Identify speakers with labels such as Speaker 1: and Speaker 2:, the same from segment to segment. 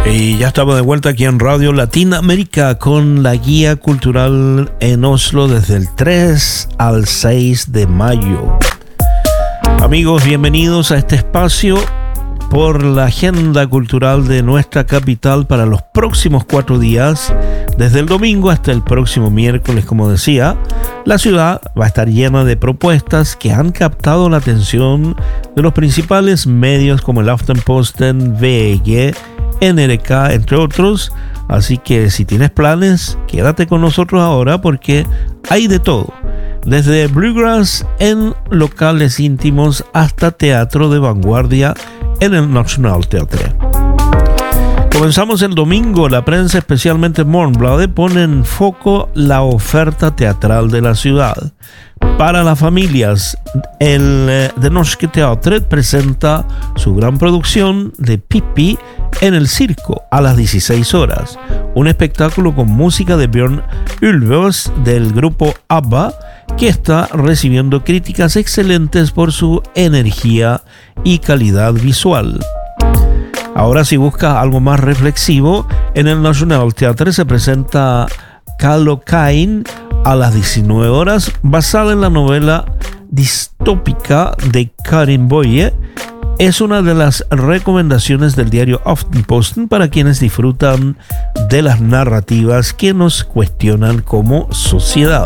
Speaker 1: Y ya estamos de vuelta aquí en Radio Latinoamérica con la guía cultural en Oslo desde el 3 al 6 de mayo. Amigos, bienvenidos a este espacio por la agenda cultural de nuestra capital para los próximos 4 días, desde el domingo hasta el próximo miércoles. Como decía, la ciudad va a estar llena de propuestas que han captado la atención de los principales medios como el Aftenposten, VG, NRK, entre otros. Así que si tienes planes, quédate con nosotros ahora porque hay de todo. Desde bluegrass en locales íntimos hasta teatro de vanguardia en el Nationaltheatret. Comenzamos el domingo. La prensa, especialmente Morgenbladet, pone en foco la oferta teatral de la ciudad. Para las familias, el Det Norske Teatret presenta su gran producción de Pippi en el circo a las 16 horas. Un espectáculo con música de Björn Ulvaeus del grupo ABBA, que está recibiendo críticas excelentes por su energía y calidad visual. Ahora, si buscas algo más reflexivo, en el Nationaltheatret se presenta Kallocain a las 19 horas, basada en la novela distópica de Karin Boye. Es una de las recomendaciones del diario Aftenposten para quienes disfrutan de las narrativas que nos cuestionan como sociedad.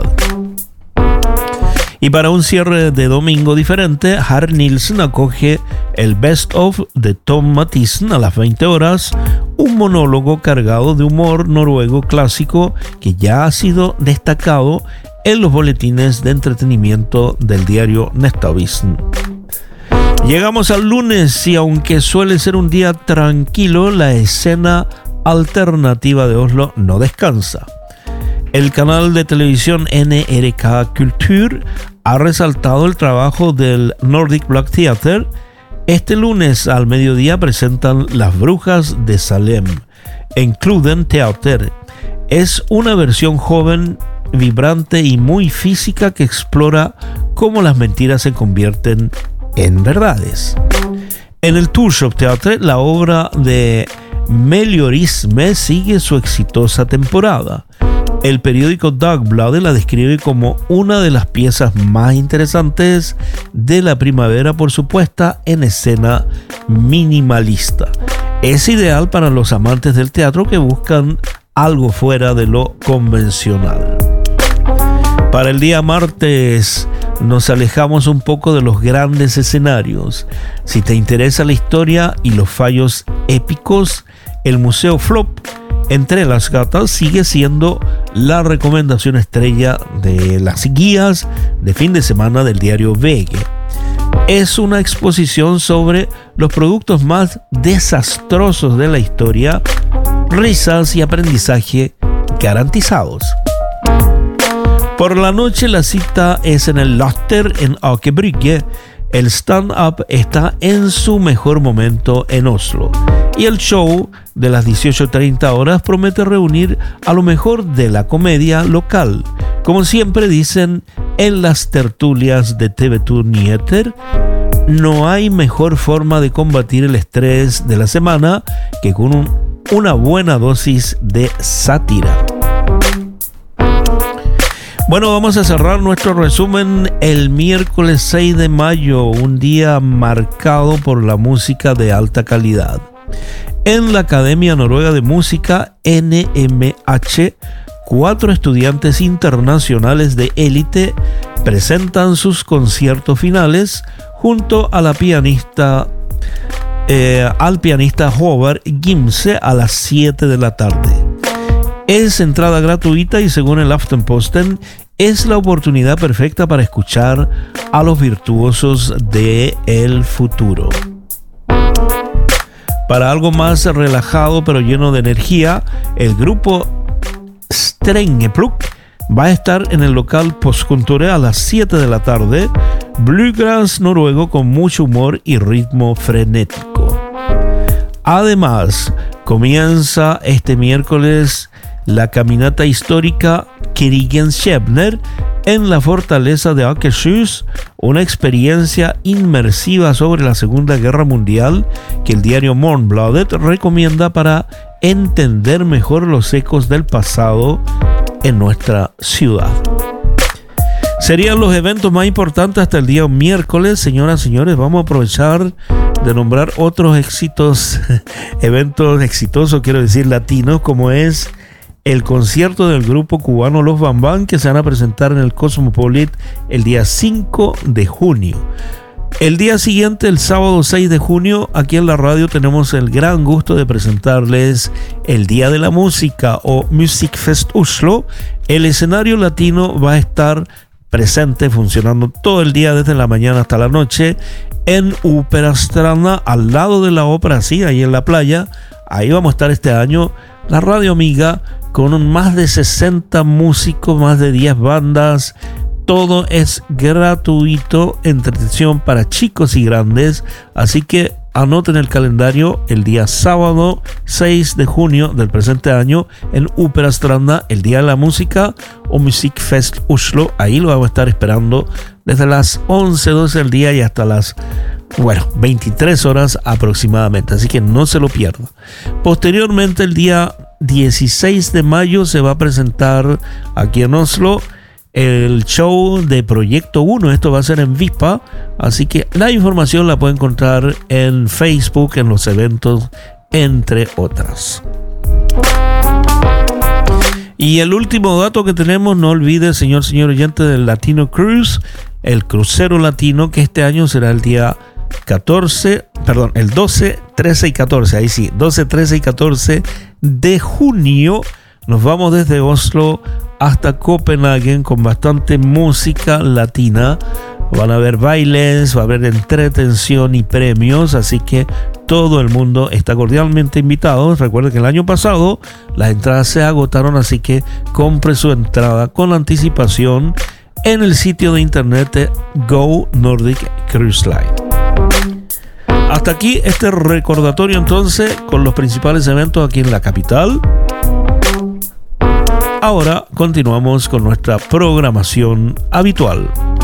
Speaker 1: Y para un cierre de domingo diferente, Harry Nilsen acoge el Best of de Tom Mathisen a las 20 horas, un monólogo cargado de humor noruego clásico que ya ha sido destacado en los boletines de entretenimiento del diario Nettavisen. Llegamos al lunes y aunque suele ser un día tranquilo, la escena alternativa de Oslo no descansa. El canal de televisión NRK Kultur ha resaltado el trabajo del Nordic Black Theater. Este lunes al mediodía presentan Las Brujas de Salem en Kluden Teater. Es una versión joven, vibrante y muy física que explora cómo las mentiras se convierten en verdades. En el Torshov Teater, la obra de Meliorisme sigue su exitosa temporada. El periódico Dagbladet la describe como una de las piezas más interesantes de la primavera por su puesta en escena minimalista. Es ideal para los amantes del teatro que buscan algo fuera de lo convencional. Para el día martes nos alejamos un poco de los grandes escenarios. Si te interesa la historia y los fallos épicos, el Museo Flop Entre las Gatas sigue siendo la recomendación estrella de las guías de fin de semana del diario VG. Es una exposición sobre los productos más desastrosos de la historia, risas y aprendizaje garantizados. Por la noche la cita es en el Latter en Aker Brygge. El stand-up está en su mejor momento en Oslo. Y el show de las 18:30 horas promete reunir a lo mejor de la comedia local. Como siempre dicen en las tertulias de TV2 Nyheter, no hay mejor forma de combatir el estrés de la semana que con una buena dosis de sátira. Bueno, vamos a cerrar nuestro resumen el miércoles 6 de mayo, un día marcado por la música de alta calidad. En la Academia Noruega de Música, NMH, 4 estudiantes internacionales de élite presentan sus conciertos finales junto a la pianista, al pianista Håvard Gimse a las 7 de la tarde. Es entrada gratuita y según el Aftenposten es la oportunidad perfecta para escuchar a los virtuosos del futuro. Para algo más relajado pero lleno de energía, el grupo Strengepluk va a estar en el local Postkontoret a las 7 de la tarde, bluegrass noruego con mucho humor y ritmo frenético. Además, comienza este miércoles la caminata histórica Krigenskjebner en la fortaleza de Akershus, una experiencia inmersiva sobre la Segunda Guerra Mundial que el diario Morgenbladet recomienda para entender mejor los ecos del pasado en nuestra ciudad. Serían los eventos más importantes hasta el día miércoles. Señoras y señores, vamos a aprovechar de nombrar otros eventos exitosos, quiero decir latinos, como es el concierto del grupo cubano Los Bambán, que se van a presentar en el Cosmopolit el día 5 de junio. El día siguiente, el sábado 6 de junio, aquí en la radio tenemos el gran gusto de presentarles el Día de la Música o Musikfest Oslo. El escenario latino va a estar presente, funcionando todo el día desde la mañana hasta la noche en Operastranda, al lado de la ópera, sí, ahí en la playa. Ahí vamos a estar este año, la Radio Amiga, con más de 60 músicos, más de 10 bandas. Todo es gratuito, entretención para chicos y grandes, así que anoten el calendario el día sábado 6 de junio del presente año en Operastranda, el Día de la Música o Musikfest Oslo. Ahí lo vamos a estar esperando desde las 11:12 del día y hasta las 23 horas aproximadamente, así que no se lo pierdan. Posteriormente, el día 16 de mayo se va a presentar aquí en Oslo el show de Proyecto 1. Esto va a ser en Vispa, así que la información la puede encontrar en Facebook, en los eventos, entre otras. Y el último dato que tenemos, no olvide, señor oyente, del Latino Cruise, el crucero latino, que este año será el día el 12, 13 y 14, ahí sí, 12, 13 y 14 de junio. Nos vamos desde Oslo hasta Copenhague con bastante música latina. Van a haber bailes, va a haber entretención y premios, así que todo el mundo está cordialmente invitado. Recuerden que el año pasado las entradas se agotaron, así que compre su entrada con anticipación en el sitio de internet de Go Nordic Cruise Line. Hasta aquí este recordatorio entonces con los principales eventos aquí en la capital. Ahora continuamos con nuestra programación habitual.